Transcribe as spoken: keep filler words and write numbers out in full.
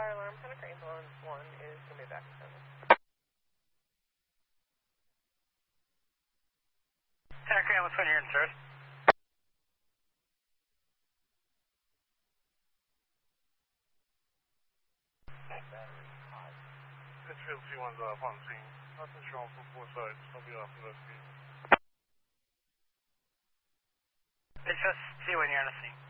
fire alarm, Center Crane one is going to be back in service. Center Crane, what's when you're in service? Pittsfield C one's uh, on scene. Nothing showing from four sides. I'll be off the rest of you. Pittsfield C one, you're on the scene.